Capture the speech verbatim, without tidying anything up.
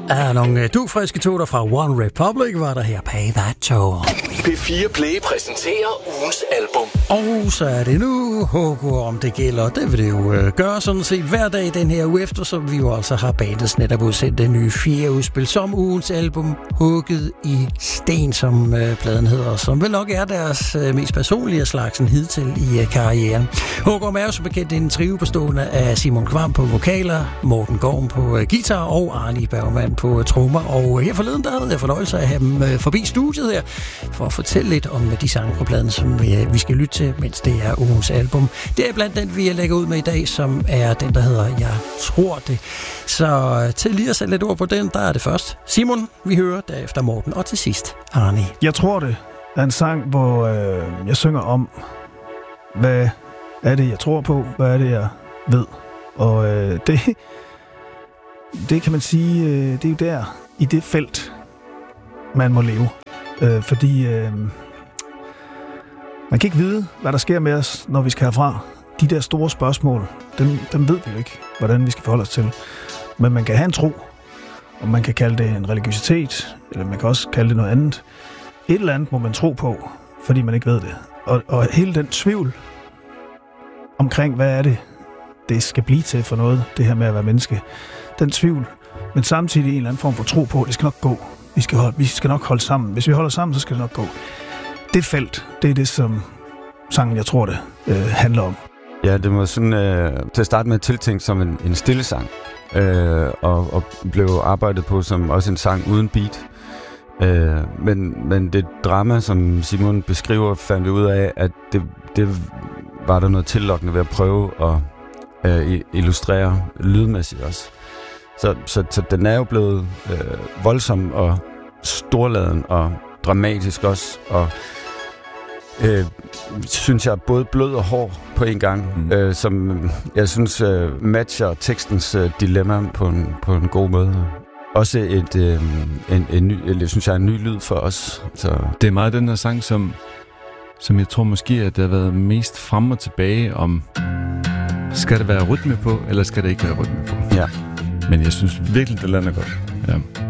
Ja, nogle dugfriske toner fra One Republic var der her. Pay That Toll. P fire Play præsenterer ugens album. Og så er det nu Hugo, om det gælder. Det vil det jo øh, gøre sådan set hver dag den her uge efter, som vi jo altså har bandets netop udsendt det nye fjerde udspil som ugens album Hugget i Sten, som øh, pladen hedder, som vel nok er deres øh, mest personlige slags en hidtil i øh, karrieren. Hugo er jo som bekendt en trio bestående af Simon Kvam på vokaler, Morten Gorm på øh, guitar og Arne Bergmann på øh, trommer. Og her forleden der havde jeg fornøjelse af at have dem øh, forbi studiet her, for at fortælle lidt om de sange på pladen, som vi, vi skal lytte til, mens det er ugens album. Det er blandt den, vi lægger ud med i dag, som er den, der hedder Jeg tror det. Så til lige at sætte lidt ord på den, der er det først Simon, vi hører, derefter Morten, og til sidst Arne. Jeg tror det er en sang, hvor øh, jeg synger om, hvad er det, jeg tror på, hvad er det, jeg ved. Og øh, det, det kan man sige, øh, det er jo der, i det felt, man må leve. Øh, fordi øh, man kan ikke vide, hvad der sker med os, når vi skal herfra. De der store spørgsmål, dem, dem ved vi jo ikke, hvordan vi skal forholde os til. Men man kan have en tro, og man kan kalde det en religiøsitet, eller man kan også kalde det noget andet. Et eller andet må man tro på, fordi man ikke ved det. Og, og hele den tvivl omkring, hvad er det, det skal blive til for noget, det her med at være menneske. Den tvivl, men samtidig en eller anden form for tro på, det skal nok gå. Vi skal, holde, vi skal nok holde sammen. Hvis vi holder sammen, så skal det nok gå. Det felt, det er det, som sangen, jeg tror det, øh, handler om. Ja, det var sådan, øh, til at starte med tiltænkt som en, en stille sang, øh, og, og blev arbejdet på som også en sang uden beat. Øh, men, men det drama, som Simon beskriver, fandt vi ud af, at det, det var der noget tillokkende ved at prøve at øh, illustrere lydmæssigt også. Så, så, så den er jo blevet øh, voldsom og storladen og dramatisk også, og øh, synes jeg både blød og hård på en gang, mm. øh, som jeg synes øh, matcher tekstens øh, dilemma på en, på en god måde. Også et, øh, en, en ny, jeg synes jeg er en ny lyd for os. Så. Det er meget den her sang, som, som jeg tror måske, at det har været mest frem og tilbage om, skal der være rytme på, eller skal der ikke være rytme på? Ja. Men jeg synes virkelig, det lander godt. Ja.